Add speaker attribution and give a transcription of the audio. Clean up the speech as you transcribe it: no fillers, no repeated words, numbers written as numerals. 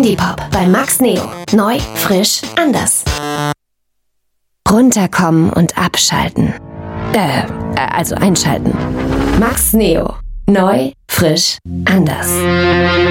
Speaker 1: Indie-Pop bei Max Neo. Neu, frisch, anders. Runterkommen und abschalten. Also einschalten. Max Neo. Neu, frisch, anders.